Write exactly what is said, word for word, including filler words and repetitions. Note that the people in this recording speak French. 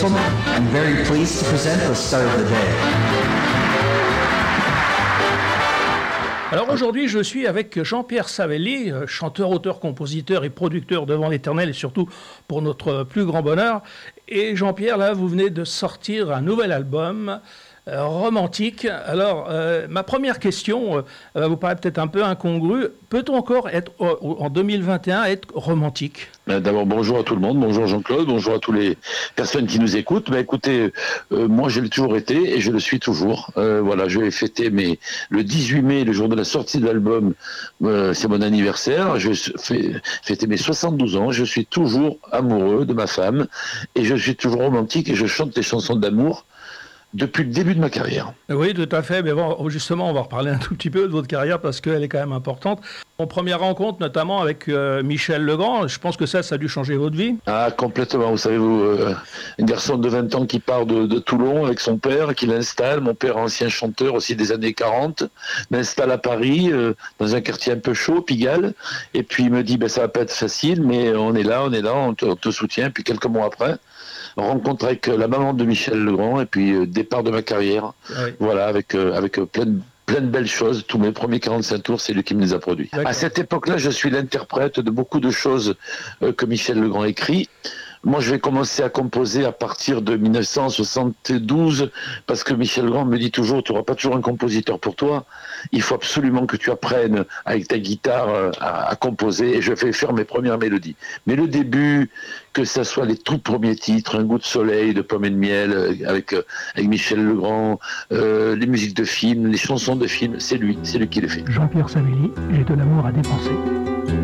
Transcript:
I'm very pleased to present the star of the day. Alors aujourd'hui, je suis avec Jean-Pierre Savelli, chanteur, auteur, compositeur et producteur devant l'Éternel et surtout pour notre plus grand bonheur. Et Jean-Pierre, là, vous venez de sortir un nouvel album euh, romantique. Alors, euh, ma première question euh, va vous paraître peut-être un peu incongrue. Peut-on encore être, euh, en deux mille vingt et un, être romantique ? D'abord, bonjour à tout le monde, bonjour Jean-Claude, bonjour à toutes les personnes qui nous écoutent. Ben, écoutez, euh, moi je l'ai toujours été et je le suis toujours. Euh, voilà, je vais fêter mes, le dix-huit mai, le jour de la sortie de l'album, euh, c'est mon anniversaire. Je vais fêter mes soixante-douze ans. Je suis toujours amoureux de ma femme et je suis toujours romantique et je chante des chansons d'amour depuis le début de ma carrière. Oui, tout à fait. Mais bon, justement, on va reparler un tout petit peu de votre carrière parce qu'elle est quand même importante. Mon première rencontre, notamment avec euh, Michel Legrand, je pense que ça, ça a dû changer votre vie. Ah, complètement. Vous savez, vous, euh, un garçon de vingt ans qui part de, de Toulon avec son père, qui l'installe. Mon père, ancien chanteur aussi des années quarante, m'installe à Paris, euh, dans un quartier un peu chaud, Pigalle. Et puis il me dit, ben, ça va pas être facile, mais on est là, on est là, on te, on te soutient. Puis quelques mois après, rencontre avec la maman de Michel Legrand et puis euh, départ de ma carrière. Oui. Voilà, avec, euh, avec euh, plein de plein de belles choses. Tous mes premiers quarante-cinq tours, c'est lui qui me les a produits. D'accord. À cette époque-là, je suis l'interprète de beaucoup de choses euh, que Michel Legrand écrit. Moi, je vais commencer à composer à partir de mille neuf cent soixante-douze parce que Michel Legrand me dit toujours, tu n'auras pas toujours un compositeur pour toi. Il faut absolument que tu apprennes avec ta guitare à, à composer et je vais faire mes premières mélodies. Mais le début, que ça soit les tout premiers titres, Un goût de soleil, de Pommes et de miel, avec, avec Michel Legrand, euh, les musiques de films, les chansons de films, c'est lui, c'est lui qui les fait. Jean-Pierre Savelli, j'ai de l'amour à dépenser.